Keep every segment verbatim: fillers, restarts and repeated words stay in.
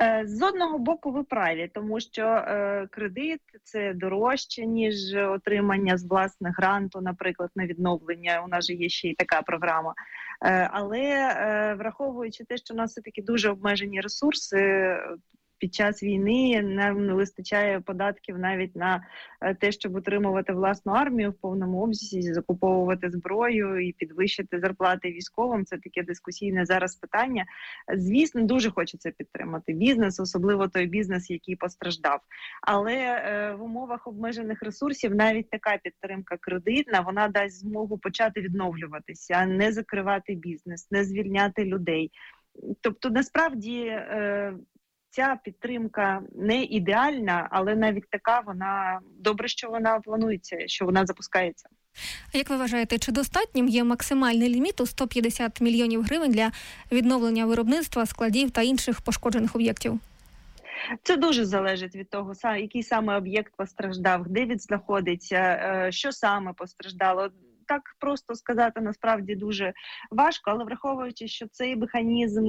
З одного боку ви праві, тому що е, кредит – це дорожче, ніж отримання з власних гранту, наприклад, на відновлення. У нас же є ще й така програма. Е, але е, враховуючи те, що у нас все-таки дуже обмежені ресурси, під час війни нам не вистачає податків навіть на те, щоб утримувати власну армію в повному обсязі, закуповувати зброю і підвищити зарплати військовим. Це таке дискусійне зараз питання. Звісно, дуже хочеться підтримати бізнес, особливо той бізнес, який постраждав. Але е, в умовах обмежених ресурсів навіть така підтримка кредитна, вона дасть змогу почати відновлюватися, не закривати бізнес, не звільняти людей. Тобто, насправді, е, ця підтримка не ідеальна, але навіть така вона, добре, що вона планується, що вона запускається. А як ви вважаєте, чи достатнім є максимальний ліміт у сто п'ятдесят мільйонів гривень для відновлення виробництва, складів та інших пошкоджених об'єктів? Це дуже залежить від того, який саме об'єкт постраждав, де він знаходиться, що саме постраждало. Так просто сказати насправді дуже важко, але враховуючи, що цей механізм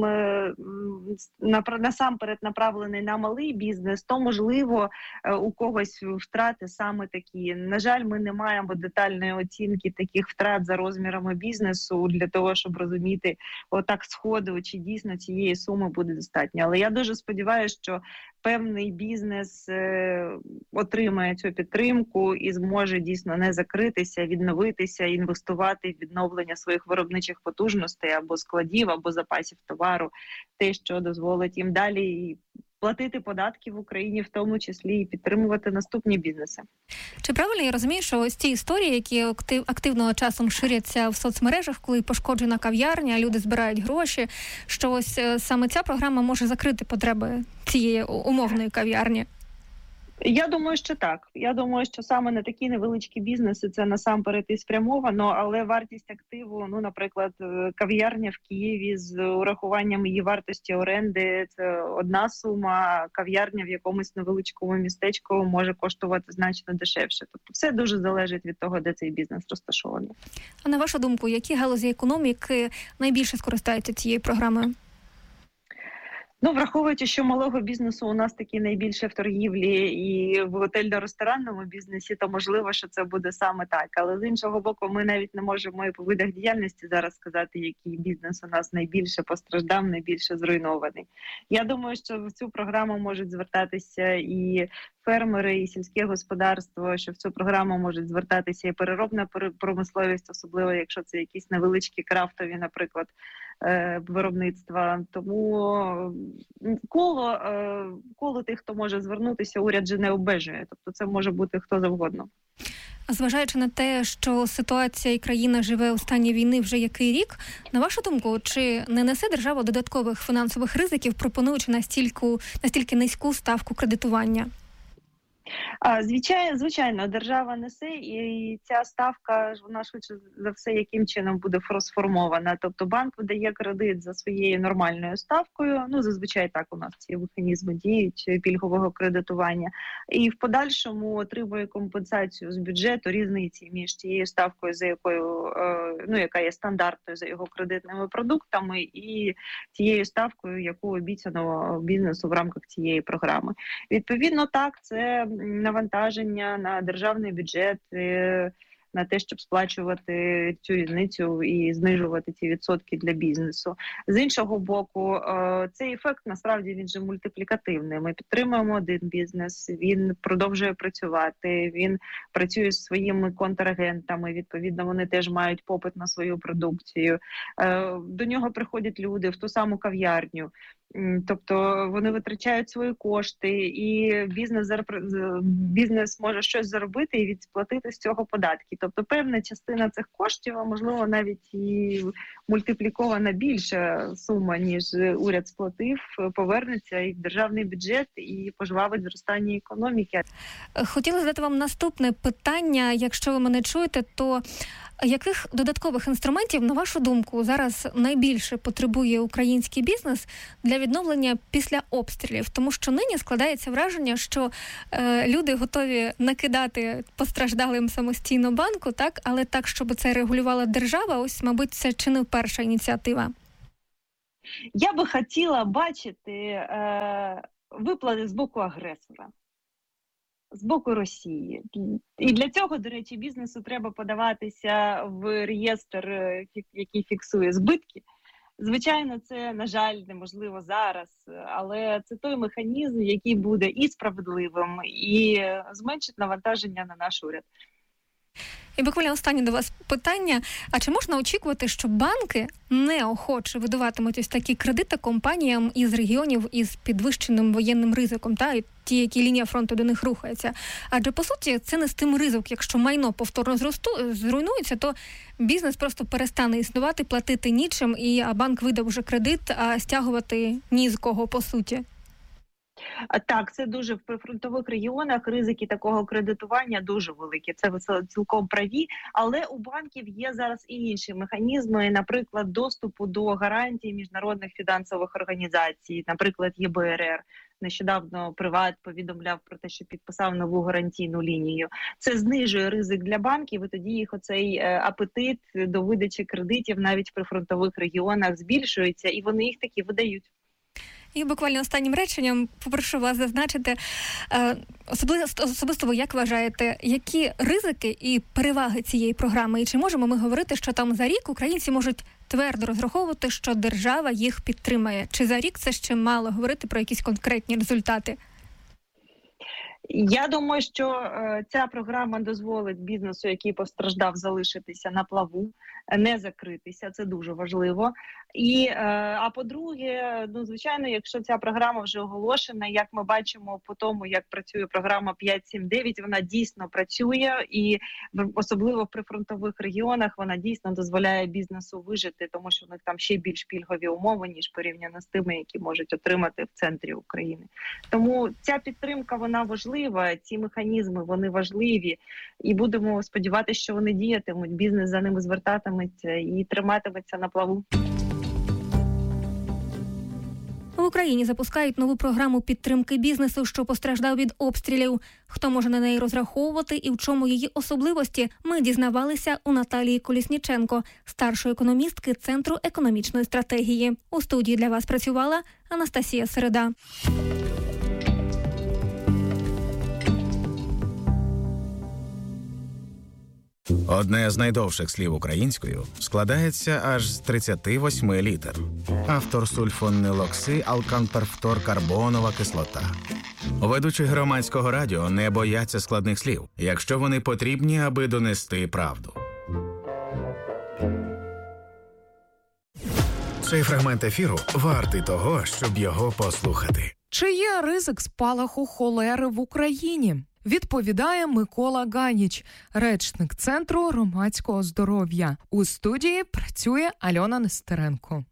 насамперед направлений на малий бізнес, то, можливо, у когось втрати саме такі. На жаль, ми не маємо детальної оцінки таких втрат за розмірами бізнесу для того, щоб розуміти отак сходу, чи дійсно цієї суми буде достатньо. Але я дуже сподіваюся, що певний бізнес е, отримає цю підтримку і зможе дійсно не закритися, відновитися, інвестувати в відновлення своїх виробничих потужностей або складів, або запасів товару, те, що дозволить їм далі платити податки в Україні, в тому числі і підтримувати наступні бізнеси. Чи правильно я розумію, що ось ці історії, які актив, активно часом ширяться в соцмережах, коли пошкоджена кав'ярня, люди збирають гроші, що ось саме ця програма може закрити потреби цієї умовної кав'ярні? Я думаю, що так. Я думаю, що саме на такі невеличкі бізнеси це насамперед і спрямовано, але вартість активу, ну, наприклад, кав'ярня в Києві з урахуванням її вартості оренди – це одна сума, кав'ярня в якомусь невеличкому містечку може коштувати значно дешевше. Тобто все дуже залежить від того, де цей бізнес розташований. А на вашу думку, які галузі економіки найбільше скористаються цією програмою? Ну, враховуючи, що малого бізнесу у нас таки найбільше в торгівлі і в готельно-ресторанному бізнесі, то можливо, що це буде саме так. Але з іншого боку, ми навіть не можемо і по видах діяльності зараз сказати, який бізнес у нас найбільше постраждав, найбільше зруйнований. Я думаю, що в цю програму можуть звертатися і фермери, і сільське господарство, що в цю програму можуть звертатися і переробна промисловість, особливо якщо це якісь невеличкі крафтові, наприклад, виробництва. Тому коло, коло тих, хто може звернутися, уряд же не обмежує. Тобто це може бути хто завгодно. А зважаючи на те, що ситуація і країна живе у стані війни вже який рік, на вашу думку, чи не несе держава додаткових фінансових ризиків, пропонуючи настільки, настільки низьку ставку кредитування? А, звичайно, звичайно, держава несе, і ця ставка, вона швидше за все, яким чином буде сформована. Тобто банк видає кредит за своєю нормальною ставкою, ну, зазвичай так у нас ці механізми діють пільгового кредитування, і в подальшому отримує компенсацію з бюджету різниці між тією ставкою, за якою, ну, яка є стандартною за його кредитними продуктами, і тією ставкою, яку обіцяно бізнесу в рамках цієї програми. Відповідно, так, це навантаження на державний бюджет, на те, щоб сплачувати цю різницю і знижувати ці відсотки для бізнесу. З іншого боку, цей ефект, насправді, він же мультиплікативний. Ми підтримуємо один бізнес, він продовжує працювати, він працює з своїми контрагентами, відповідно, вони теж мають попит на свою продукцію. До нього приходять люди в ту саму кав'ярню. Тобто вони витрачають свої кошти, і бізнес, бізнес може щось заробити і відсплатити з цього податки. Тобто певна частина цих коштів, а можливо навіть і мультиплікована більша сума, ніж уряд сплатив, повернеться і в державний бюджет, і пожвавить зростання економіки. Хотіла задати вам наступне питання. Якщо ви мене чуєте, то яких додаткових інструментів, на вашу думку, зараз найбільше потребує український бізнес для відновлення після обстрілів? Тому що нині складається враження, що е, люди готові накидати постраждалим самостійно банку, так, але так, щоб це регулювала держава, ось, мабуть, це чи не перша ініціатива? Я би хотіла бачити е, виплати з боку агресора, з боку Росії. І для цього, до речі, бізнесу треба подаватися в реєстр, який фіксує збитки. Звичайно, це, на жаль, неможливо зараз, але це той механізм, який буде і справедливим, і зменшить навантаження на наш уряд. І буквально останнє до вас питання. А чи можна очікувати, що банки неохоче видаватимуть ось такі кредити компаніям із регіонів із підвищеним воєнним ризиком, та і ті, які лінія фронту до них рухається? Адже, по суті, це нестимий ризик. Якщо майно повторно зросту, зруйнується, то бізнес просто перестане існувати, платити нічим, і а банк видав вже кредит, а стягувати ні з кого, по суті. Так, це дуже в прифронтових регіонах ризики такого кредитування дуже великі. Це ви цілком праві. Але у банків є зараз і інші механізми, наприклад, доступу до гарантій міжнародних фінансових організацій, наприклад, Є Б Р Р. Нещодавно Приват повідомляв про те, що підписав нову гарантійну лінію. Це знижує ризик для банків, і тоді їх оцей апетит до видачі кредитів навіть в прифронтових регіонах збільшується, і вони їх таки видають. І буквально останнім реченням попрошу вас зазначити, особисто, особисто ви як вважаєте, які ризики і переваги цієї програми? І чи можемо ми говорити, що там за рік українці можуть твердо розраховувати, що держава їх підтримає? Чи за рік це ще мало говорити про якісь конкретні результати? Я думаю, що е, ця програма дозволить бізнесу, який постраждав, залишитися на плаву, не закритися. Це дуже важливо. І, е, а по-друге, ну, звичайно, якщо ця програма вже оголошена, як ми бачимо по тому, як працює програма п'ять сім дев'ять, вона дійсно працює, і особливо в прифронтових регіонах вона дійсно дозволяє бізнесу вижити, тому що в них там ще більш пільгові умови, ніж порівняно з тими, які можуть отримати в центрі України. Тому ця підтримка, вона важлива, ці механізми, вони важливі, і будемо сподіватися, що вони діятимуть, бізнес за ними звертатиметься і триматиметься на плаву. В Україні запускають нову програму підтримки бізнесу, що постраждав від обстрілів. Хто може на неї розраховувати і в чому її особливості, ми дізнавалися у Наталії Колісніченко, старшої економістки Центру економічної стратегії. У студії для вас працювала Анастасія Середа. Одне з найдовших слів українською складається аж з тридцяти восьми літер. Автор сульфонилокси алканперфторкарбонова кислота. Ведучі громадського радіо не бояться складних слів, якщо вони потрібні, аби донести правду. Цей фрагмент ефіру вартий того, щоб його послухати. Чи є ризик спалаху холери в Україні? Відповідає Микола Ганіч, речник Центру громадського здоров'я. У студії працює Альона Нестеренко.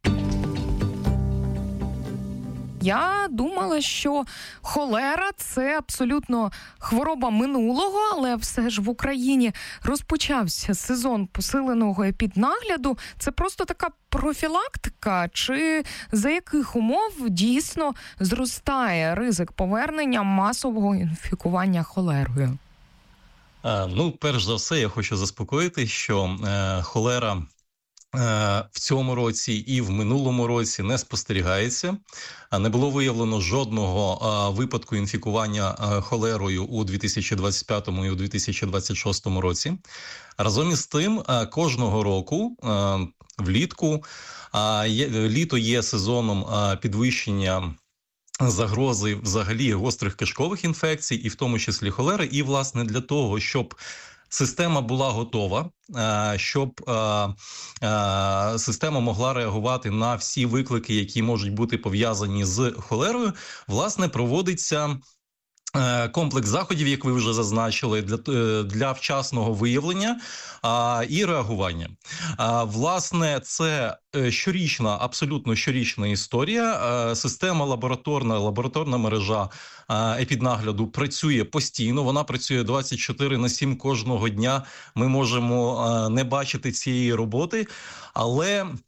Я думала, що холера – це абсолютно хвороба минулого, але все ж в Україні розпочався сезон посиленого епіднагляду. Це просто така профілактика? Чи за яких умов дійсно зростає ризик повернення масового інфікування холерою? А, ну, перш за все, я хочу заспокоїти, що е, холера в цьому році і в минулому році не спостерігається. Не було виявлено жодного випадку інфікування холерою у дві тисячі двадцять п'ятому і у дві тисячі двадцять шостому році. Разом із тим, кожного року влітку літо є сезоном підвищення загрози взагалі гострих кишкових інфекцій, і в тому числі холери. І, власне, для того, щоб система була готова, щоб система могла реагувати на всі виклики, які можуть бути пов'язані з холерою, власне, проводиться комплекс заходів, як ви вже зазначили, для, для вчасного виявлення а, і реагування. А, власне, це щорічна, абсолютно щорічна історія. А, система лабораторна, лабораторна мережа а, епіднагляду працює постійно, вона працює двадцять чотири на сім кожного дня. Ми можемо а, не бачити цієї роботи, але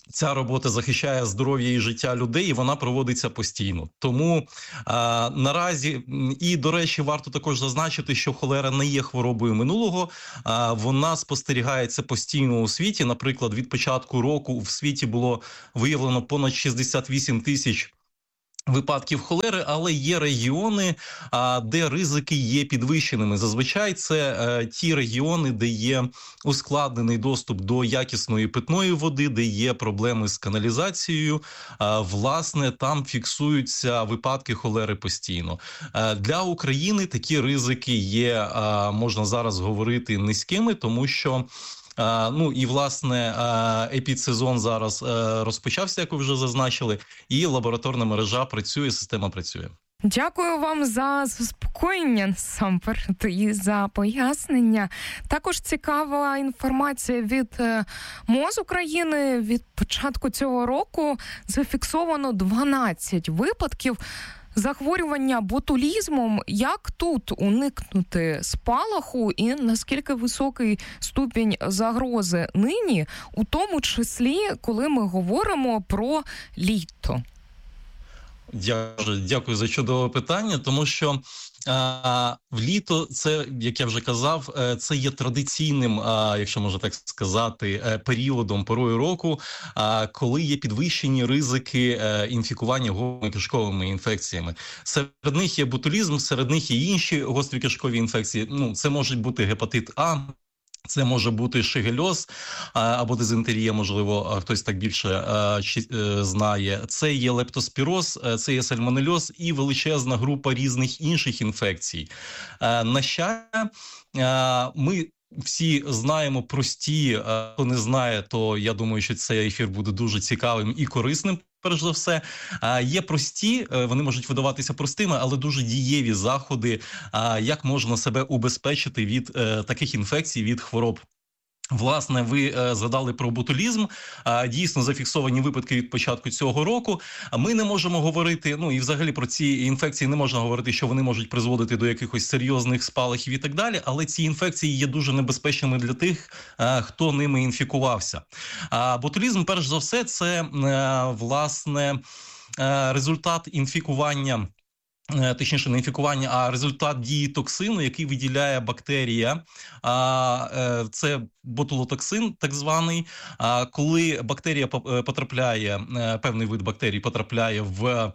Ця робота захищає здоров'я і життя людей, і вона проводиться постійно. Тому а, наразі, і, до речі, варто також зазначити, що холера не є хворобою минулого, а вона спостерігається постійно у світі. Наприклад, від початку року в світі було виявлено понад шістдесят вісім тисяч випадків холери, але є регіони, а, де ризики є підвищеними. Зазвичай це е, ті регіони, де є ускладнений доступ до якісної питної води, де є проблеми з каналізацією. А, власне, там фіксуються випадки холери постійно. А, для України такі ризики є, а, можна зараз говорити, низькими, тому що Uh, ну і, власне, uh, епідсезон зараз uh, розпочався, як ви вже зазначили, і лабораторна мережа працює, система працює. Дякую вам за заспокоєння, насамперед, і за пояснення. Також цікава інформація від МОЗ України. Від початку цього року зафіксовано дванадцять випадків захворювання ботулізмом. Як тут уникнути спалаху і наскільки високий ступінь загрози нині, у тому числі, коли ми говоримо про літо? Дякую, дякую за чудове питання, тому що а, в літо це, як я вже казав, це є традиційним, а, якщо можна так сказати, періодом, порою року, а, коли є підвищені ризики а, інфікування гострокишковими інфекціями. Серед них є ботулізм, серед них є інші гострі кишкові інфекції. Ну, це може бути гепатит А, це може бути шигельоз або дизентерія, можливо, хтось так більше а, чи, а, знає. Це є лептоспіроз, це є сальмонельоз і величезна група різних інших інфекцій. А, на щастя, а, ми всі знаємо прості, а хто не знає, то я думаю, що цей ефір буде дуже цікавим і корисним. Перш за все, є прості, вони можуть видаватися простими, але дуже дієві заходи, як можна себе убезпечити від таких інфекцій, від хвороб. Власне, ви е, згадали про ботулізм. А, дійсно, зафіксовані випадки від початку цього року. А ми не можемо говорити, ну і взагалі про ці інфекції не можна говорити, що вони можуть призводити до якихось серйозних спалахів і так далі, але ці інфекції є дуже небезпечними для тих, е, хто ними інфікувався. А ботулізм, перш за все, це, е, власне, е, результат інфікування, точніше не інфікування, а результат дії токсину, який виділяє бактерія. Це ботулотоксин так званий. Коли бактерія потрапляє, певний вид бактерій потрапляє в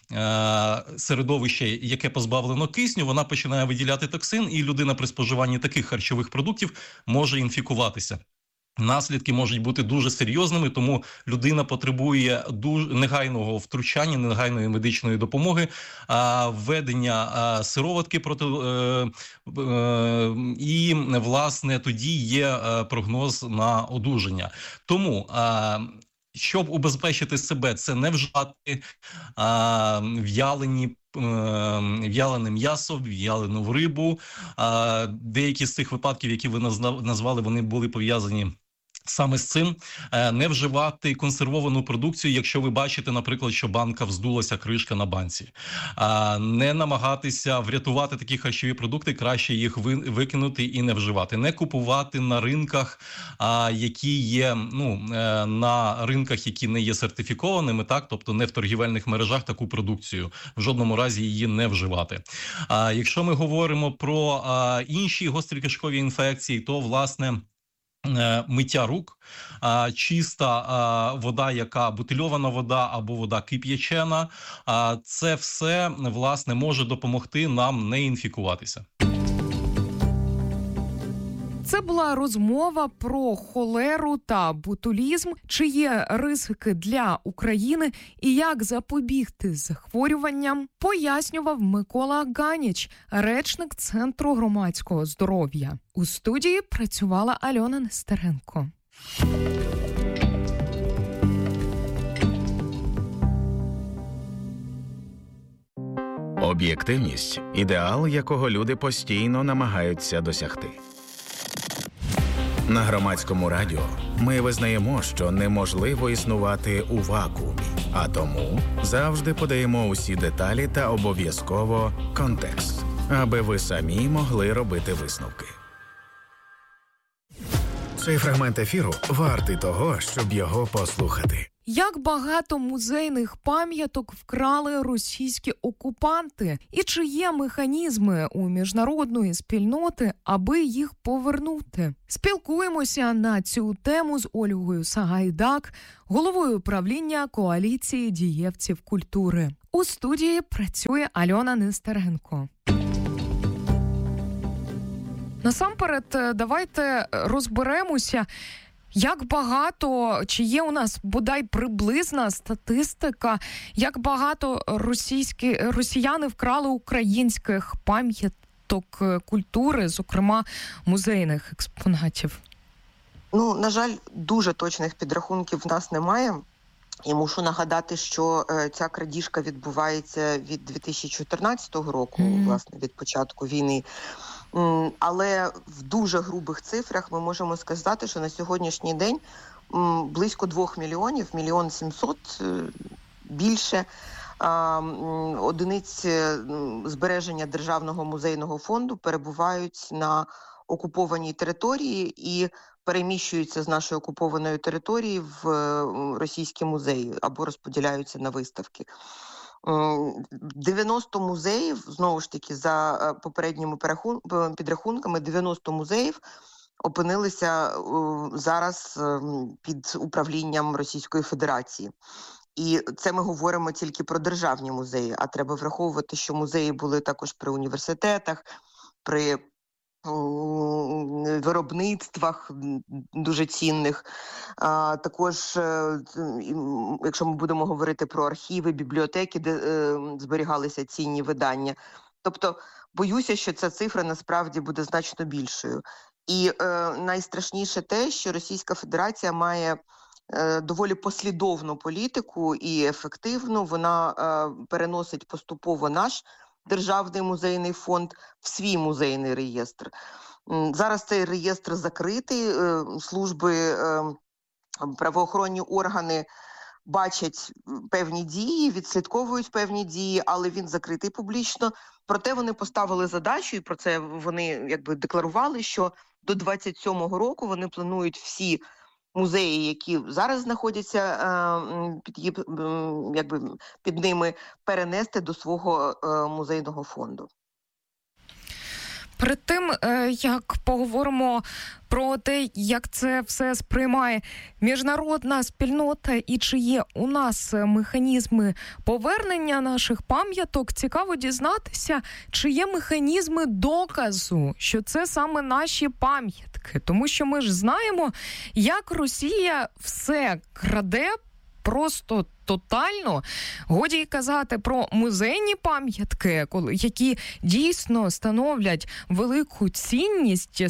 середовище, яке позбавлено кисню, вона починає виділяти токсин, і людина при споживанні таких харчових продуктів може інфікуватися. Наслідки можуть бути дуже серйозними, тому людина потребує дуже негайного втручання, негайної медичної допомоги, а, введення а, сироватки проти е, е, і, власне, тоді є а, прогноз на одужання. Тому а, щоб убезпечити себе, це не вживати а, в'ялені в'ялене м'ясо, в'ялену рибу. А, деякі з цих випадків, які ви назвали, вони були пов'язані саме з цим. Не вживати консервовану продукцію, якщо ви бачите, наприклад, що банка вздулася, кришка на банці. Не намагатися врятувати такі харчові продукти, краще їх викинути і не вживати. Не купувати на ринках, які є, ну, на ринках, які не є сертифікованими, так, тобто не в торгівельних мережах таку продукцію. В жодному разі її не вживати. Якщо ми говоримо про інші гострі кишкові інфекції, то, власне, миття рук, чиста вода, яка бутильована вода або вода кип'ячена, це все, власне, може допомогти нам не інфікуватися. Це була розмова про холеру та ботулізм, чи є ризики для України і як запобігти захворюванням, пояснював Микола Ганіч, речник Центру громадського здоров'я. У студії працювала Альона Нестеренко. Об'єктивність – ідеал, якого люди постійно намагаються досягти. На Громадському радіо ми визнаємо, що неможливо існувати у вакуумі, а тому завжди подаємо усі деталі та обов'язково контекст, аби ви самі могли робити висновки. Цей фрагмент ефіру вартий того, щоб його послухати. Як багато музейних пам'яток вкрали російські окупанти? І чи є механізми у міжнародної спільноти, аби їх повернути? Спілкуємося на цю тему з Ольгою Сагайдак, головою управління коаліції дієвців культури. У студії працює Альона Нестеренко. Насамперед, давайте розберемося, як багато, чи є у нас бодай приблизна статистика, як багато російські, росіяни вкрали українських пам'яток культури, зокрема музейних експонатів? Ну, на жаль, дуже точних підрахунків в нас немає. І мушу нагадати, що е, ця крадіжка відбувається від дві тисячі чотирнадцятого року, mm. власне, від початку війни. М, але в дуже грубих цифрах ми можемо сказати, що на сьогоднішній день м, близько двох мільйонів, мільйон сімсот, е, більше е, м, одиниць збереження Державного музейного фонду перебувають на окупованій території і переміщуються з нашої окупованої території в російські музеї або розподіляються на виставки. дев'яносто музеїв, знову ж таки, за попередніми підрахунками, дев'яносто музеїв опинилися зараз під управлінням Російської Федерації. І це ми говоримо тільки про державні музеї, а треба враховувати, що музеї були також при університетах, при виробництвах дуже цінних. А, також, якщо ми будемо говорити про архіви, бібліотеки, де е, зберігалися цінні видання. Тобто, боюся, що ця цифра насправді буде значно більшою. І е, найстрашніше те, що Російська Федерація має е, доволі послідовну політику і ефективну. Вона е, переносить поступово наш Державний музейний фонд в свій музейний реєстр. Зараз цей реєстр закритий, служби, правоохоронні органи бачать певні дії, відслідковують певні дії, але він закритий публічно. Проте вони поставили задачу, і про це вони якби декларували, що до двадцять сьомого року вони планують всі музеї, які зараз знаходяться під, якби, під ними, перенести до свого музейного фонду. Перед тим, як поговоримо про те, як це все сприймає міжнародна спільнота і чи є у нас механізми повернення наших пам'яток, цікаво дізнатися, чи є механізми доказу, що це саме наші пам'ятки. Тому що ми ж знаємо, як Росія все краде, просто тотально. Годі й казати про музейні пам'ятки, які дійсно становлять велику цінність,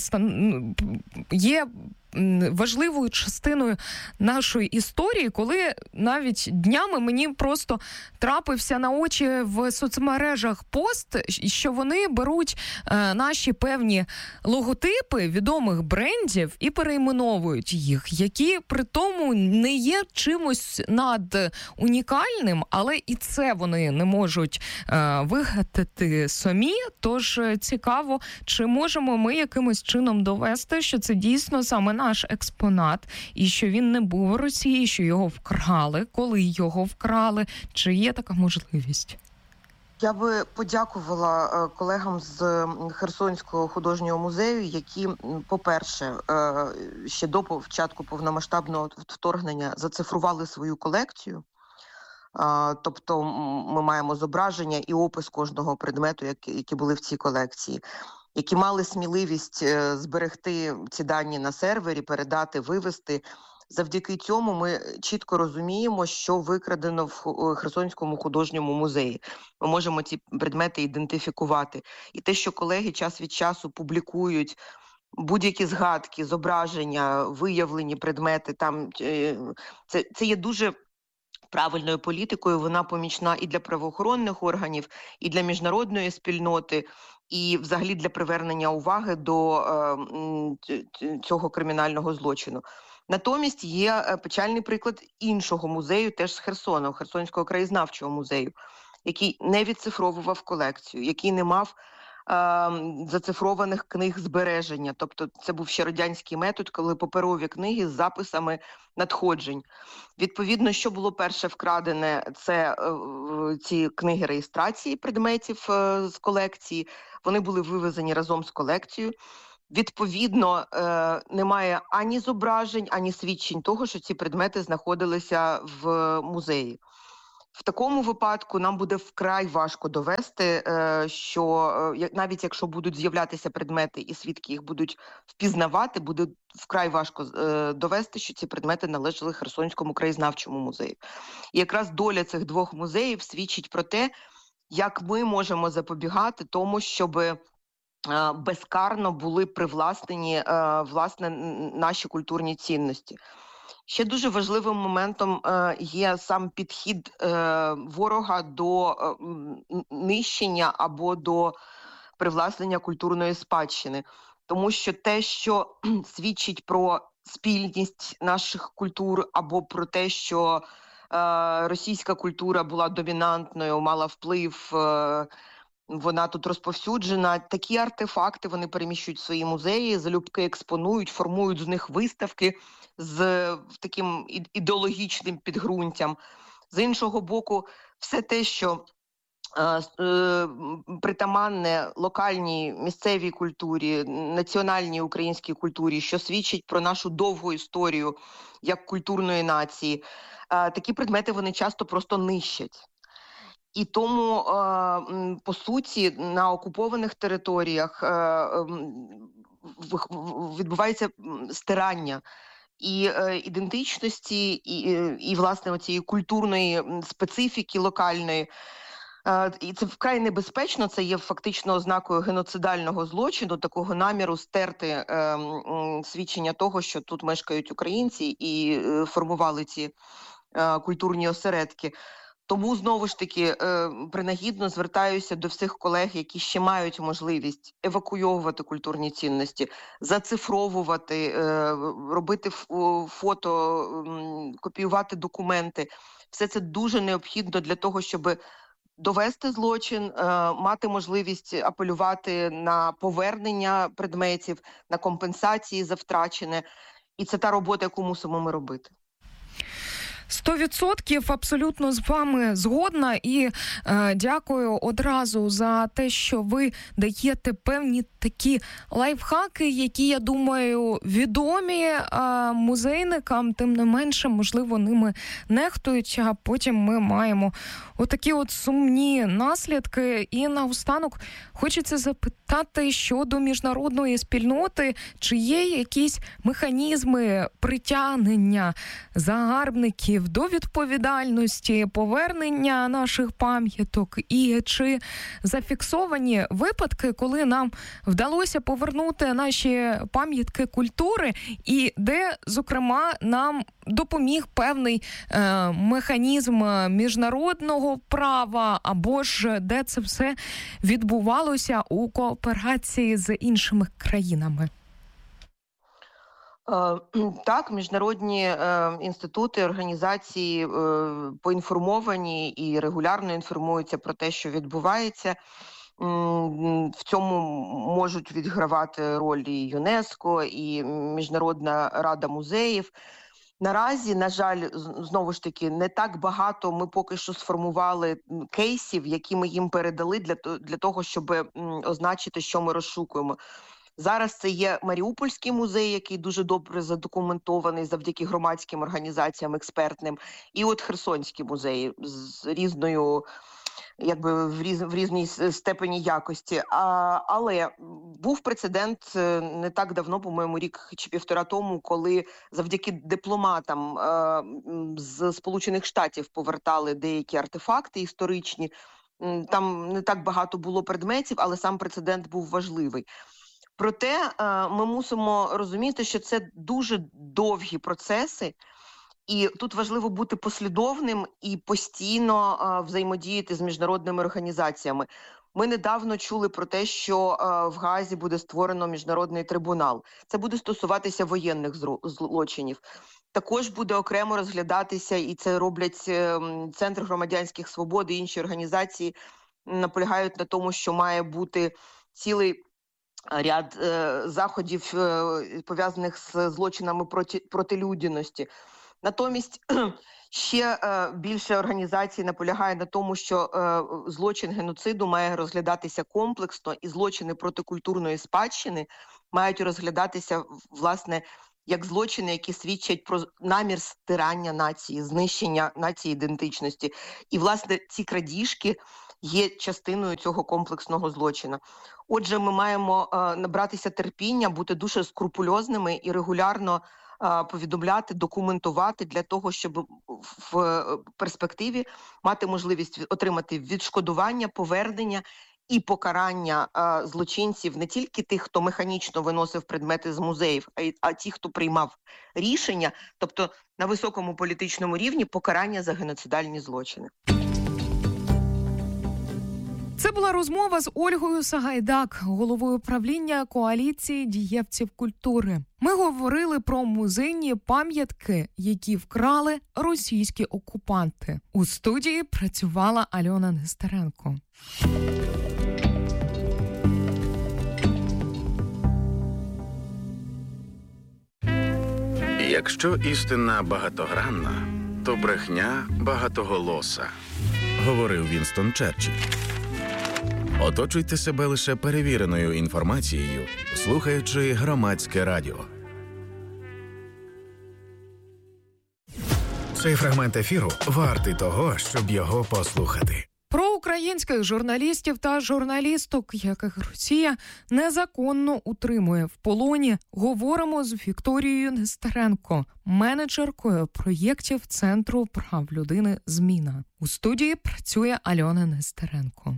є важливою частиною нашої історії, коли навіть днями мені просто трапився на очі в соцмережах пост, що вони беруть е, наші певні логотипи відомих брендів і перейменовують їх, які при тому не є чимось над унікальним, але і це вони не можуть е, вигадати самі. Тож цікаво, чи можемо ми якимось чином довести, що це дійсно саме наш експонат, і що він не був у Росії, що його вкрали, коли його вкрали. Чи є така можливість? Я би подякувала колегам з Херсонського художнього музею, які, по-перше, ще до початку повномасштабного вторгнення зацифрували свою колекцію. Тобто ми маємо зображення і опис кожного предмету, які були в цій колекції, які мали сміливість зберегти ці дані на сервері, передати, вивести. Завдяки цьому ми чітко розуміємо, що викрадено в Херсонському художньому музеї. Ми можемо ці предмети ідентифікувати. І те, що колеги час від часу публікують будь-які згадки, зображення, виявлені предмети, там це, це є дуже правильною політикою. Вона помічна і для правоохоронних органів, і для міжнародної спільноти, і взагалі для привернення уваги до е, цього кримінального злочину. Натомість є печальний приклад іншого музею, теж з Херсона, Херсонського краєзнавчого музею, який не відцифровував колекцію, який не мав зацифрованих книг збереження. Тобто це був ще радянський метод, коли паперові книги з записами надходжень. Відповідно, що було перше вкрадене, це ці книги реєстрації предметів з колекції. Вони були вивезені разом з колекцією. Відповідно, немає ані зображень, ані свідчень того, що ці предмети знаходилися в музеї. В такому випадку нам буде вкрай важко довести, що навіть якщо будуть з'являтися предмети і свідки їх будуть впізнавати, буде вкрай важко довести, що ці предмети належали Херсонському краєзнавчому музею. І якраз доля цих двох музеїв свідчить про те, як ми можемо запобігати тому, щоб безкарно були привласнені, власне, наші культурні цінності. Ще дуже важливим моментом є сам підхід ворога до нищення або до привласнення культурної спадщини. Тому що те, що свідчить про спільність наших культур або про те, що російська культура була домінантною, мала вплив, вона тут розповсюджена. Такі артефакти вони переміщують в свої музеї, залюбки експонують, формують з них виставки з таким ідеологічним підґрунтям. З іншого боку, все те, що е, е, притаманне локальній місцевій культурі, національній українській культурі, що свідчить про нашу довгу історію як культурної нації, е, такі предмети вони часто просто нищать. І тому, по суті, на окупованих територіях відбувається стирання і ідентичності, і, і власне, цієї культурної специфіки локальної. І це вкрай небезпечно, це є фактично ознакою геноцидального злочину, такого наміру стерти свідчення того, що тут мешкають українці і формували ці культурні осередки. Тому, знову ж таки, принагідно звертаюся до всіх колег, які ще мають можливість евакуйовувати культурні цінності, зацифровувати, робити фото, копіювати документи. Все це дуже необхідно для того, щоб довести злочин, мати можливість апелювати на повернення предметів, на компенсації за втрачене. І це та робота, яку мусимо ми робити. Сто відсотків абсолютно з вами згодна і е, дякую одразу за те, що ви даєте певні такі лайфхаки, які, я думаю, відомі е, музейникам, тим не менше, можливо, ними нехтують, а потім ми маємо отакі от сумні наслідки. І наостанок хочеться запитати щодо міжнародної спільноти, чи є якісь механізми притягнення загарбників до відповідальності, повернення наших пам'яток, і чи зафіксовані випадки, коли нам вдалося повернути наші пам'ятки культури, і де, зокрема, нам допоміг певний е, механізм міжнародного права, або ж де це все відбувалося у кооперації з іншими країнами? Так, міжнародні е, інститути, організації е, поінформовані і регулярно інформуються про те, що відбувається. В цьому можуть відігравати роль і ЮНЕСКО, і Міжнародна рада музеїв. Наразі, на жаль, знову ж таки, не так багато ми поки що сформували кейсів, які ми їм передали для, для того, щоб означити, що ми розшукуємо. Зараз це є Маріупольський музей, який дуже добре задокументований завдяки громадським організаціям експертним, і от Херсонський музей з різною, якби в, різ, в різній степені якості. А, але був прецедент не так давно, по-моєму, рік чи півтора тому, коли завдяки дипломатам а, з Сполучених Штатів повертали деякі артефакти історичні. Там не так багато було предметів, але сам прецедент був важливий. Проте ми мусимо розуміти, що це дуже довгі процеси, і тут важливо бути послідовним і постійно взаємодіяти з міжнародними організаціями. Ми недавно чули про те, що в Гаазі буде створено міжнародний трибунал. Це буде стосуватися воєнних злочинів. Також буде окремо розглядатися, і це роблять Центр громадянських свобод і інші організації, наполягають на тому, що має бути цілий ряд е, заходів, е, пов'язаних з злочинами проти, проти людяності. Натомість ще е, більше організацій наполягає на тому, що е, злочин геноциду має розглядатися комплексно, і злочини проти культурної спадщини мають розглядатися, власне, як злочини, які свідчать про намір стирання нації, знищення нації ідентичності. І, власне, ці крадіжки є частиною цього комплексного злочину. Отже, ми маємо е, набратися терпіння, бути дуже скрупульозними і регулярно е, повідомляти, документувати для того, щоб в перспективі мати можливість отримати відшкодування, повернення і покарання е, злочинців, не тільки тих, хто механічно виносив предмети з музеїв, а й а ті, хто приймав рішення, тобто на високому політичному рівні покарання за геноцидальні злочини. Це була розмова з Ольгою Сагайдак, головою правління коаліції дієвців культури. Ми говорили про музейні пам'ятки, які вкрали російські окупанти. У студії працювала Альона Нестеренко. Якщо істина багатогранна, то брехня багатоголоса, говорив Вінстон Черчилль. Оточуйте себе лише перевіреною інформацією, слухаючи Громадське радіо. Цей фрагмент ефіру вартий того, щоб його послухати. Про українських журналістів та журналісток, яких Росія незаконно утримує в полоні, говоримо з Вікторією Нестеренко, менеджеркою проєктів Центру прав людини «Зміна». У студії працює Альона Нестеренко.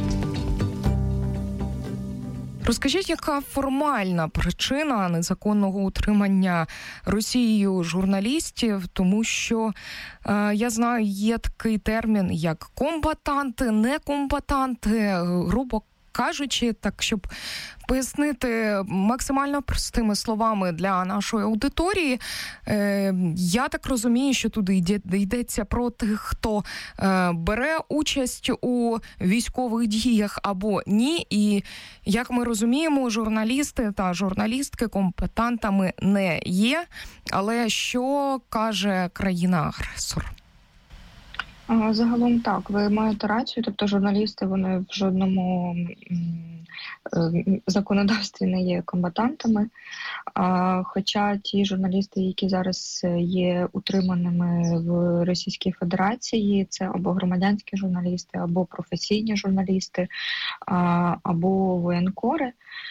Розкажіть, яка формальна причина незаконного утримання Росією журналістів, тому що, е, я знаю, є такий термін, як комбатанти, некомбатанти, грубо кажучи, так, щоб пояснити максимально простими словами для нашої аудиторії, е, я так розумію, що туди йде, йдеться про тих, хто е, бере участь у військових діях або ні. І, як ми розуміємо, журналісти та журналістки компетентами не є. Але що каже країна-агресор? Загалом так, ви маєте рацію, тобто журналісти, вони в жодному законодавстві не є комбатантами, хоча ті журналісти, які зараз є утриманими в Російській Федерації, це або громадянські журналісти, або професійні журналісти, або воєнкори,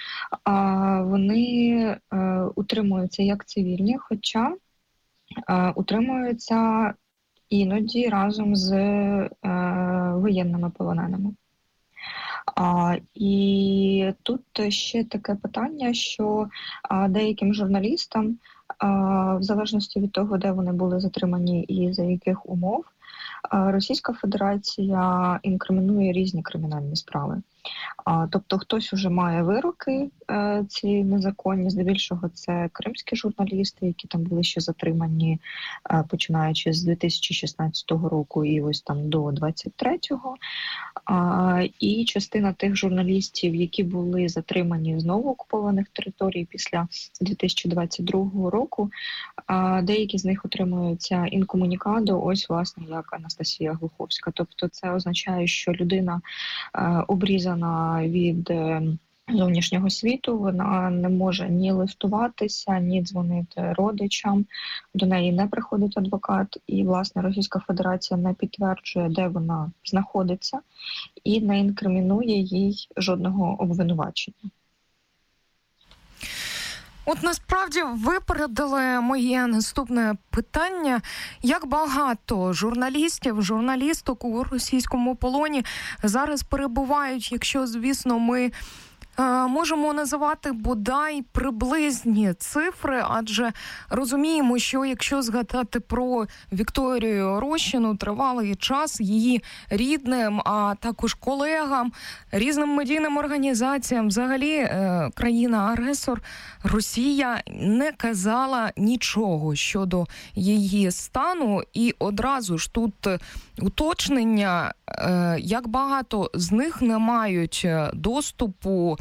вони утримуються як цивільні, хоча утримуються іноді разом з е, воєнними полоненими. А, і тут ще таке питання, що а, деяким журналістам, а, в залежності від того, де вони були затримані і за яких умов, а, Російська Федерація інкримінує різні кримінальні справи. А, тобто хтось уже має вироки е, ці незаконні, здебільшого це кримські журналісти, які там були ще затримані, е, починаючи з дві тисячі шістнадцятого року і ось там до двадцять третього. А, і частина тих журналістів, які були затримані з новоокупованих територій після дві тисячі двадцять другого року, а, деякі з них отримуються інкомунікадо, ось власне як Анастасія Глуховська. Тобто це означає, що людина е, обрізана від зовнішнього світу, вона не може ні листуватися, ні дзвонити родичам, до неї не приходить адвокат, і, власне, Російська Федерація не підтверджує, де вона знаходиться, і не інкримінує їй жодного обвинувачення. От насправді випередили моє наступне питання. Як багато журналістів, журналісток у російському полоні зараз перебувають, якщо, звісно, ми можемо називати бодай приблизні цифри, адже розуміємо, що якщо згадати про Вікторію Рощину, тривалий час її рідним, а також колегам, різним медійним організаціям, взагалі країна-агресор Росія не казала нічого щодо її стану. І одразу ж тут уточнення, як багато з них не мають доступу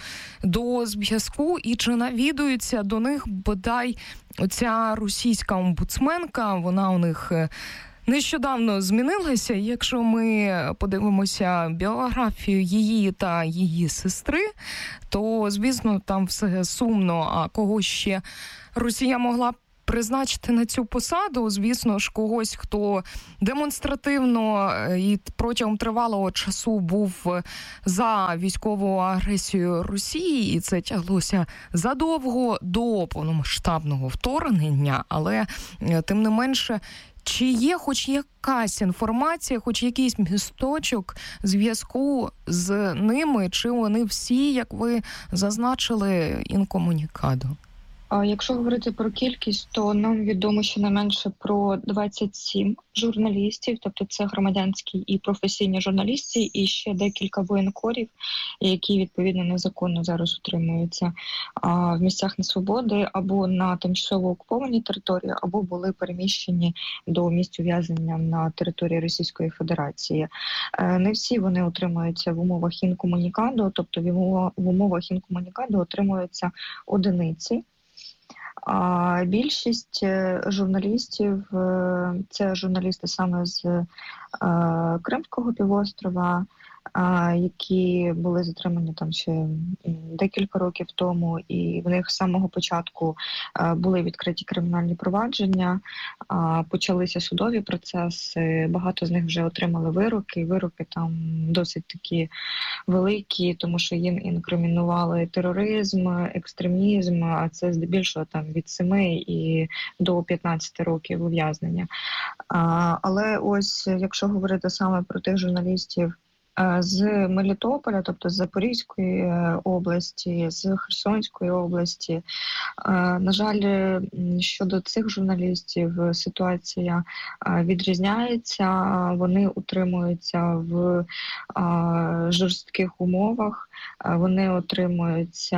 до зв'язку і чи навідується до них бодай оця російська омбудсменка, вона у них нещодавно змінилася. Якщо ми подивимося біографію її та її сестри, то, звісно, там все сумно, а кого ще Росія могла б призначити на цю посаду, звісно ж, когось, хто демонстративно і протягом тривалого часу був за військову агресію Росії, і це тяглося задовго до повномасштабного вторгнення, але тим не менше, чи є хоч якась інформація, хоч якийсь місточок зв'язку з ними, чи вони всі, як ви зазначили, інкомунікадо? Якщо говорити про кількість, то нам відомо щонайменше про двадцять сім журналістів, тобто це громадянські і професійні журналісти, і ще декілька воєнкорів, які відповідно незаконно зараз утримуються в місцях несвободи або на тимчасово окупованій території, або були переміщені до місць ув'язнення на території Російської Федерації. Не всі вони утримуються в умовах інкомунікадо, тобто в умовах інкомунікадо отримуються одиниці. А більшість журналістів – це журналісти саме з Кримського півострова, які були затримані там ще декілька років тому, і в них з самого початку були відкриті кримінальні провадження, почалися судові процеси, багато з них вже отримали вироки, вироки там досить такі великі, тому що їм інкримінували тероризм, екстремізм, а це здебільшого там від семи і до п'ятнадцяти років ув'язнення. Але ось, якщо говорити саме про тих журналістів, з Мелітополя, тобто з Запорізької області, з Херсонської області. На жаль, щодо цих журналістів ситуація відрізняється. Вони утримуються в жорстких умовах, вони утримуються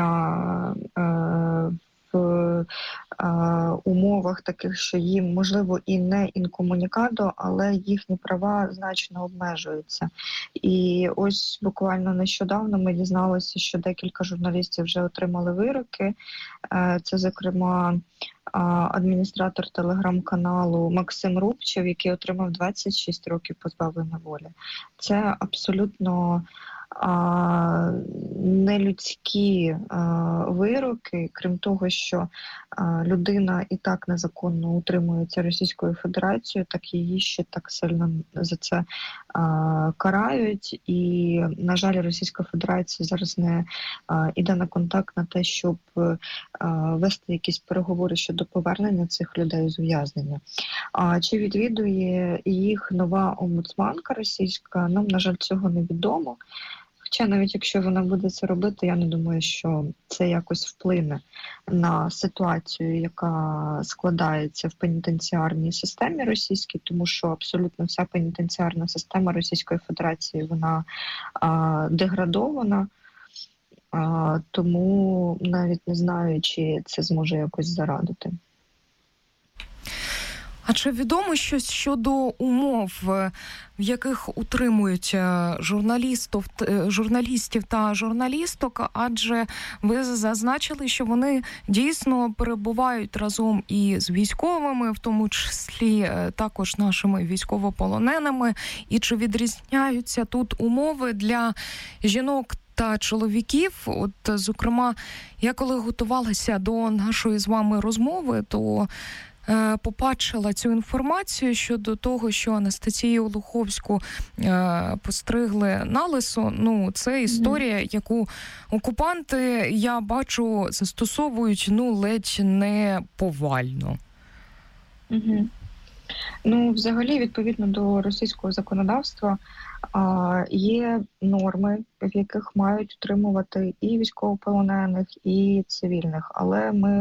в умовах таких, що їм, можливо, і не інкомунікадо, але їхні права значно обмежуються. І ось буквально нещодавно ми дізналися, що декілька журналістів вже отримали вироки. Це, зокрема, адміністратор телеграм-каналу Максим Рубчев, який отримав двадцять шість років позбавлення волі. Це абсолютно А, нелюдські а, вироки, крім того, що а, людина і так незаконно утримується Російською Федерацією, так її ще так сильно за це а, карають. І, на жаль, Російська Федерація зараз не а, іде на контакт на те, щоб а, вести якісь переговори щодо повернення цих людей з ув'язнення. А чи відвідує їх нова омбудсманка російська? Нам, на жаль, цього не відомо. Хоча навіть якщо вона буде це робити, я не думаю, що це якось вплине на ситуацію, яка складається в пенітенціарній системі російській, тому що абсолютно вся пенітенціарна система Російської Федерації, вона а, деградована, а, тому навіть не знаю, чи це зможе якось зарадити. А чи відомо щось щодо умов, в яких утримують журналістів, журналістів та журналісток? Адже ви зазначили, що вони дійсно перебувають разом і з військовими, в тому числі також нашими військовополоненими. І чи відрізняються тут умови для жінок та чоловіків? От, зокрема, я коли готувалася до нашої з вами розмови, то побачила цю інформацію щодо того, що Анастасію Луховську е, постригли налисо. Ну, це історія, mm-hmm. яку окупанти, я бачу, застосовують, ну, ледь не повально. Mm-hmm. Ну, взагалі, відповідно до російського законодавства, а, є норми, в яких мають утримувати і військовополонених, і цивільних. Але ми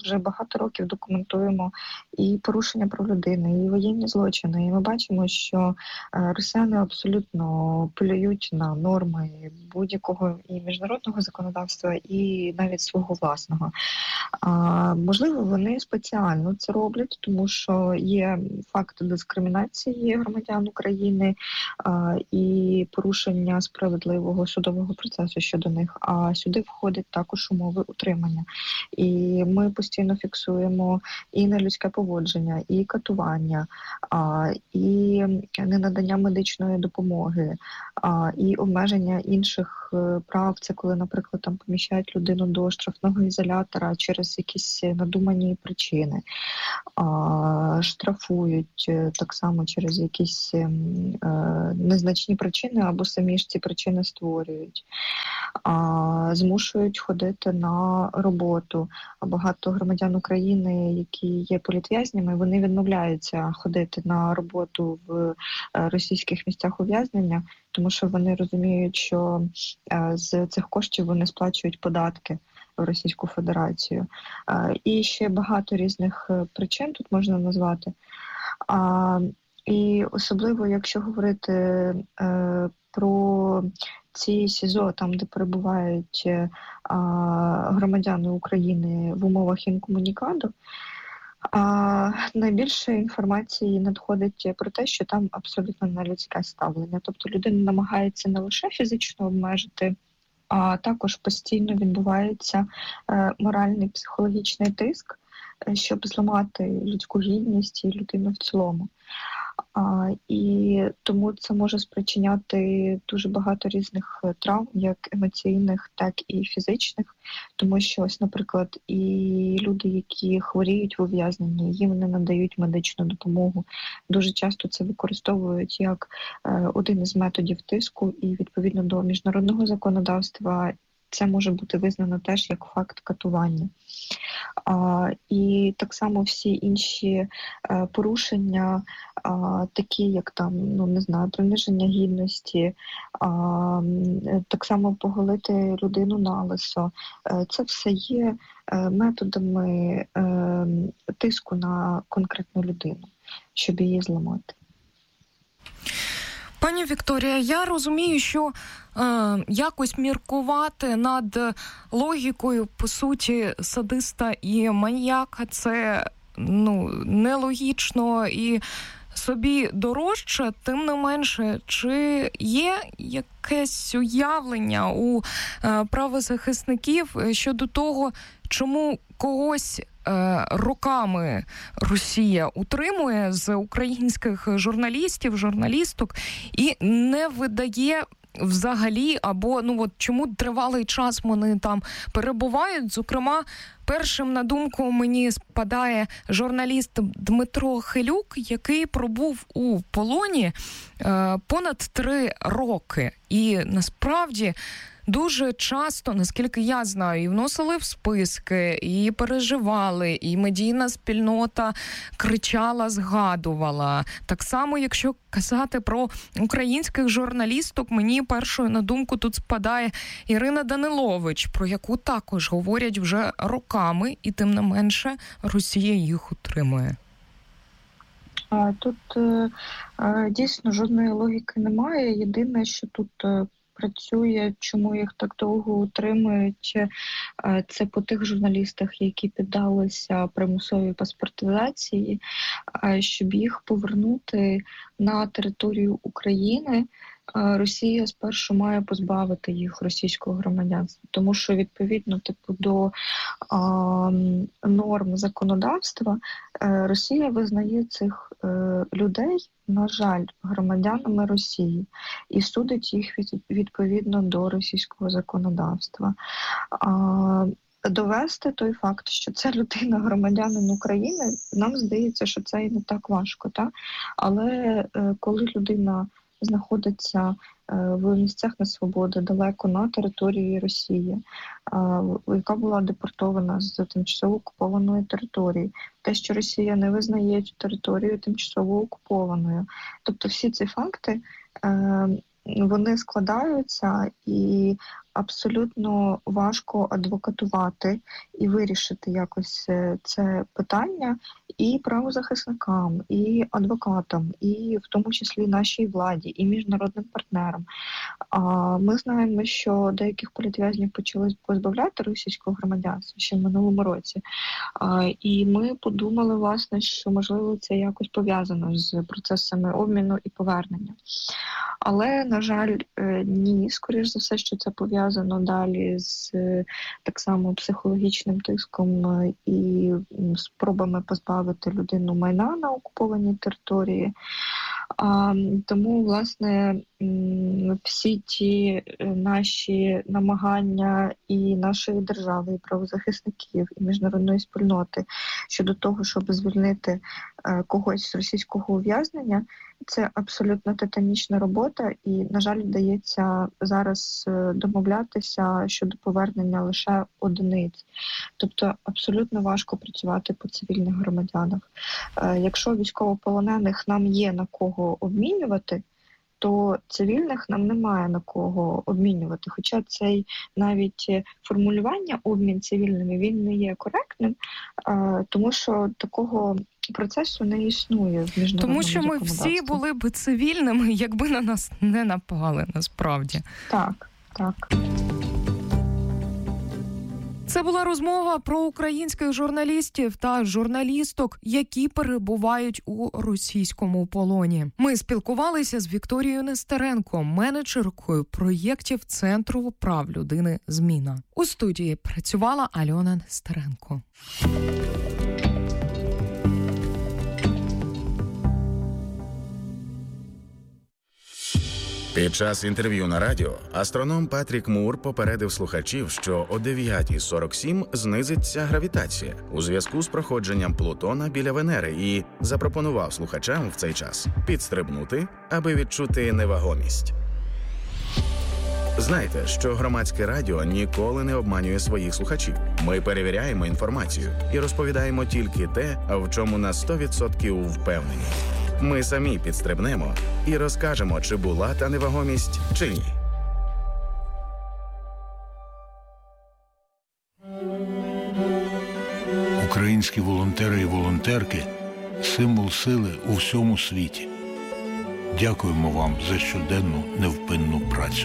вже багато років документуємо і порушення прав людини, і воєнні злочини. І ми бачимо, що росіяни абсолютно полюють на норми будь-якого і міжнародного законодавства, і навіть свого власного. А, можливо, вони спеціально це роблять, тому що є факти дискримінації громадян України а, і порушення справедливого судового процесу щодо них, а сюди входять також умови утримання. І ми постійно фіксуємо і нелюдське поводження, і катування, а, і ненадання медичної допомоги, а, і обмеження інших прав. Це коли, наприклад, там поміщають людину до штрафного ізолятора через якісь надумані причини, а, штрафують так само через якісь е, незначні причини або самі ж ці причини створюють, а, змушують ходити на роботу. Багато громадян України, які є політв'язнями, вони відмовляються ходити на роботу в російських місцях ув'язнення, тому що вони розуміють, що з цих коштів вони сплачують податки в Російську Федерацію. І ще багато різних причин тут можна назвати. І особливо, якщо говорити про ці СІЗО, там, де перебувають громадяни України в умовах інкомунікаду, А найбільше інформації надходить про те, що там абсолютно нелюдське ставлення. Тобто людина намагається не лише фізично обмежити, а також постійно відбувається е, моральний, психологічний тиск, е, щоб зламати людську гідність і людину в цілому. А, і тому це може спричиняти дуже багато різних травм, як емоційних, так і фізичних. Тому що, ось, наприклад, і люди, які хворіють в ув'язненні, їм не надають медичну допомогу. Дуже часто це використовують як е, один із методів тиску, і відповідно до міжнародного законодавства це може бути визнано теж як факт катування. А, і так само всі інші а, порушення, а, такі як там, ну не знаю, приниження гідності, а, так само поголити людину налисо. А, це все є а, методами а, тиску на конкретну людину, щоб її зламати. Пані Вікторія, я розумію, що е, якось міркувати над логікою, по суті, садиста і маніяка – це ну, нелогічно і собі дорожче. Тим не менше, чи є якесь уявлення у е, правозахисників щодо того, чому когось роками Росія утримує з українських журналістів, журналісток і не видає взагалі, або ну от чому тривалий час вони там перебувають. Зокрема, першим на думку мені спадає журналіст Дмитро Хилюк, який пробув у полоні е, понад три роки. І насправді дуже часто, наскільки я знаю, і вносили в списки, і переживали, і медійна спільнота кричала, згадувала. Так само, якщо казати про українських журналісток, мені першою на думку тут спадає Ірина Данилович, про яку також говорять вже роками, і тим не менше Росія їх утримує. Тут дійсно жодної логіки немає. Єдине, що тут працює, чому їх так довго утримують, це по тих журналістах, які піддалися примусовій паспортизації, щоб їх повернути на територію України. Росія спершу має позбавити їх російського громадянства, тому що відповідно типу до а, норм законодавства Росія визнає цих е, людей, на жаль, громадянами Росії і судить їх від, відповідно до російського законодавства. А, довести той факт, що це людина громадянин України, нам здається, що це і не так важко, так? Але е, коли людина знаходиться в місцях несвободи, далеко на території Росії, яка була депортована з тимчасово окупованої території. Те, що Росія не визнає цю територію тимчасово окупованою. Тобто всі ці факти, вони складаються, і абсолютно важко адвокатувати і вирішити якось це питання і правозахисникам, і адвокатам, і в тому числі нашій владі, і міжнародним партнерам. Ми знаємо, що деяких політв'язнів почали позбавляти російського громадянства ще в минулому році. І ми подумали, власне, що, можливо, це якось пов'язано з процесами обміну і повернення. Але, на жаль, ні, скоріш за все, що це пов'язано далі з так само психологічним тиском і спробами позбавити людину майна на окупованій території. А, тому, власне, всі ті наші намагання і нашої держави, і правозахисників, і міжнародної спільноти щодо того, щоб звільнити когось з російського ув'язнення, це абсолютно титанічна робота, і, на жаль, вдається зараз домовлятися щодо повернення лише одиниць. Тобто абсолютно важко працювати по цивільних громадянах. Якщо військовополонених нам є на кого обмінювати, то цивільних нам немає на кого обмінювати. Хоча цей навіть формулювання обмін цивільними, він не є коректним, тому що такого процесу не існує в міжнародному законодавстві. Тому що ми всі були б цивільними, якби на нас не напали, насправді. Так, так. Це була розмова про українських журналістів та журналісток, які перебувають у російському полоні. Ми спілкувалися з Вікторією Нестеренко, менеджеркою проєктів Центру прав людини «Зміна». У студії працювала Альона Нестеренко. Під час інтерв'ю на радіо астроном Патрік Мур попередив слухачів, що о дев'ята сорок сім знизиться гравітація у зв'язку з проходженням Плутона біля Венери і запропонував слухачам в цей час підстрибнути, аби відчути невагомість. Знайте, що громадське радіо ніколи не обманює своїх слухачів. Ми перевіряємо інформацію і розповідаємо тільки те, в чому на сто відсотків впевнені. Ми самі підстрибнемо і розкажемо, чи була та невагомість, чи ні. Українські волонтери і волонтерки – символ сили у всьому світі. Дякуємо вам за щоденну невпинну працю.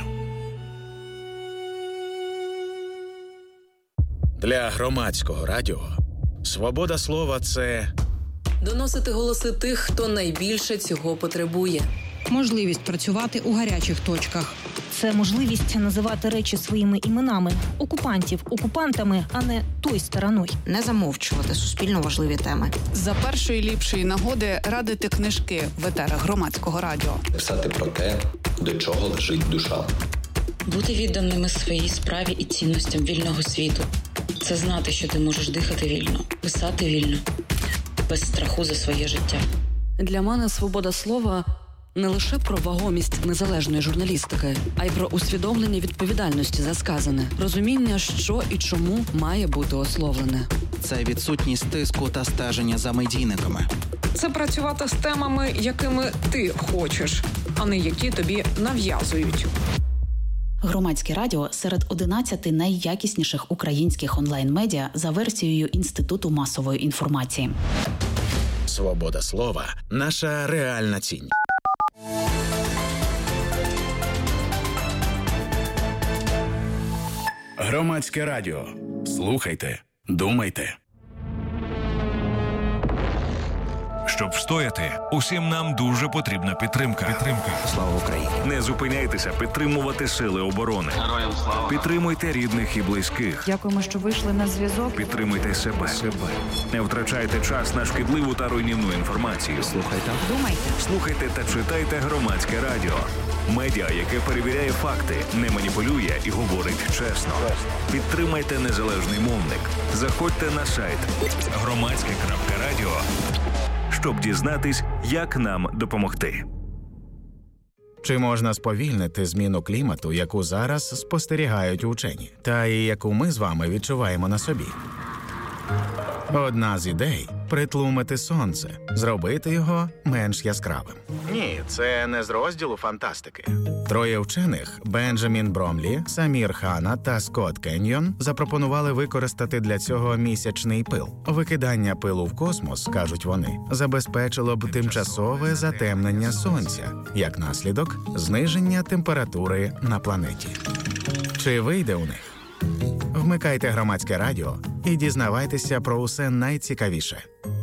Для громадського радіо свобода слова – це доносити голоси тих, хто найбільше цього потребує. Можливість працювати у гарячих точках. Це можливість називати речі своїми іменами. Окупантів окупантами, а не той стороною. Не замовчувати суспільно важливі теми. За першої ліпшої нагоди радити книжки в етерах громадського радіо. Писати про те, до чого лежить душа. Бути відданими своїй справі і цінностям вільного світу. Це знати, що ти можеш дихати вільно, писати вільно, без страху за своє життя. Для мене свобода слова – не лише про вагомість незалежної журналістики, а й про усвідомлення відповідальності за сказане, розуміння, що і чому має бути ословлене. Це відсутність тиску та стеження за медійниками. Це працювати з темами, якими ти хочеш, а не які тобі нав'язують. Громадське радіо серед одинадцяти найякісніших українських онлайн-медіа за версією Інституту масової інформації. Свобода слова – наша реальна цінь. Громадське радіо. Слухайте, думайте. Щоб встояти, усім нам дуже потрібна підтримка. Підтримка. Слава Україні. Не зупиняйтеся підтримувати сили оборони. Героям слава. Підтримуйте рідних і близьких. Дякуємо, що вийшли на зв'язок. Підтримуйте себе. себе. Не втрачайте час на шкідливу та руйнівну інформацію. Слухайте. Думайте. Слухайте та читайте Громадське радіо. Медіа, яке перевіряє факти, не маніпулює і говорить чесно. Підтримайте незалежний мовник. Заходьте на сайт громадське крапка радіо, щоб дізнатись, як нам допомогти. Чи можна сповільнити зміну клімату, яку зараз спостерігають учені, та і яку ми з вами відчуваємо на собі? Одна з ідей – притлумити сонце, зробити його менш яскравим. Ні, це не з розділу фантастики. Троє вчених – Бенджамін Бромлі, Самір Хана та Скотт Кеньйон – запропонували використати для цього місячний пил. Викидання пилу в космос, кажуть вони, забезпечило б тимчасове затемнення сонця, як наслідок – зниження температури на планеті. Чи вийде у них? Вмикайте Громадське радіо і дізнавайтеся про усе найцікавіше.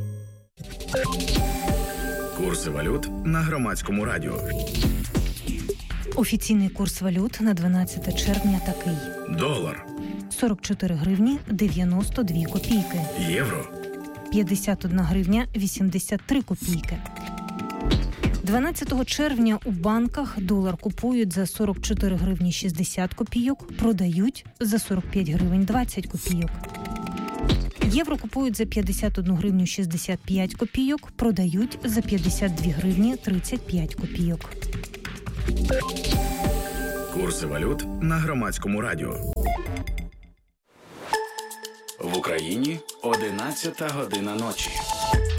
Курси валют на Громадському радіо. Офіційний курс валют на дванадцяте червня такий. Долар. сорок чотири гривні дев'яносто дві копійки. Євро. п'ятдесят одна гривня вісімдесят три копійки. дванадцятого червня у банках долар купують за сорок чотири гривні шістдесят копійок, продають за сорок п'ять гривень двадцять копійок. Євро купують за п'ятдесят одну гривню шістдесят п'ять копійок, продають за п'ятдесят дві гривні тридцять п'ять копійок. Курси валют на Громадському радіо. В Україні одинадцята година ночі.